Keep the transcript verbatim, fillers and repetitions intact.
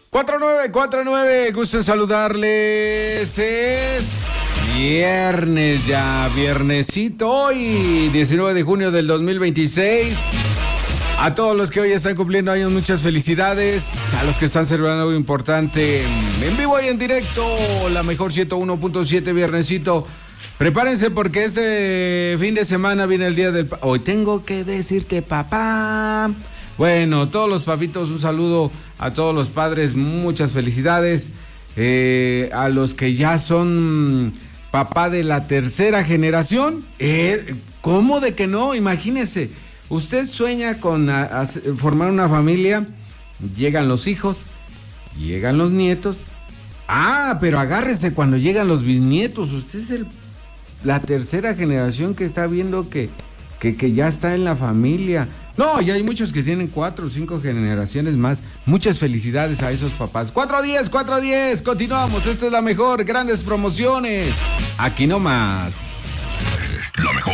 cuatro nueve cuatro nueve, gusto en saludarles. Es viernes ya, viernesito hoy, diecinueve de junio del dos mil veintiséis. A todos los que hoy están cumpliendo años, muchas felicidades. A los que están celebrando algo importante, en vivo y en directo, la mejor ciento uno punto siete, viernesito. Prepárense porque este fin de semana viene el día del... Pa- Hoy tengo que decirte papá. Bueno, todos los papitos, un saludo a todos los padres, muchas felicidades. Eh, a los que ya son papá de la tercera generación, eh, ¿cómo de que no? Imagínese, usted sueña con a, a, formar una familia, llegan los hijos, llegan los nietos. Ah, pero agárrese cuando llegan los bisnietos, usted es el, la tercera generación que está viendo que, que, que ya está en la familia. No, y hay muchos que tienen cuatro o cinco generaciones más. Muchas felicidades a esos papás. cuatro diez, cuatro diez, continuamos. Esto es la mejor, grandes promociones. Aquí nomás. La mejor.